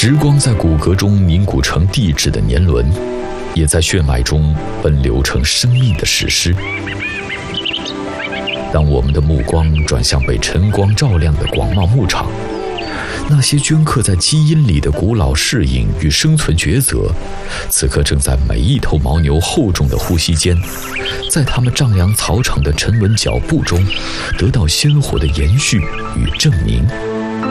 时光在骨骼中凝固成地质的年轮，也在血脉中奔流成生命的史诗。当我们的目光转向被晨光照亮的广袤牧场，那些镌刻在基因里的古老适应与生存抉择，此刻正在每一头牦牛厚重的呼吸间，在它们丈量草场的沉稳脚步中，得到鲜活的延续与证明。